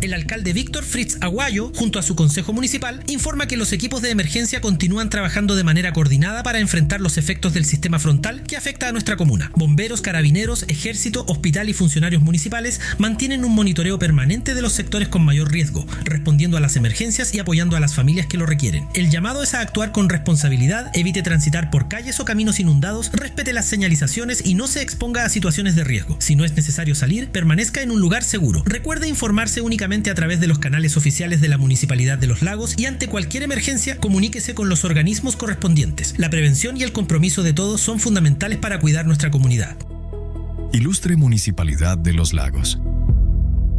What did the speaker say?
El alcalde Víctor Fritz Aguayo, junto a su consejo municipal, informa que los equipos de emergencia continúan trabajando de manera coordinada para enfrentar los efectos del sistema frontal que afecta a nuestra comuna. Bomberos, carabineros, ejército, hospital y funcionarios municipales mantienen un monitoreo permanente de los sectores con mayor riesgo, respondiendo a las emergencias y apoyando a las familias que lo requieren. El llamado es a actuar con responsabilidad, evite transitar por calles o caminos inundados, respete las señalizaciones y no se exponga a situaciones de riesgo. Si no es necesario salir, permanezca en un lugar seguro. Recuerde informarse únicamente a través de los canales oficiales de la Municipalidad de Los Lagos y ante cualquier emergencia, comuníquese con los organismos correspondientes. La prevención y el compromiso de todos son fundamentales para cuidar nuestra comunidad. Ilustre Municipalidad de Los Lagos.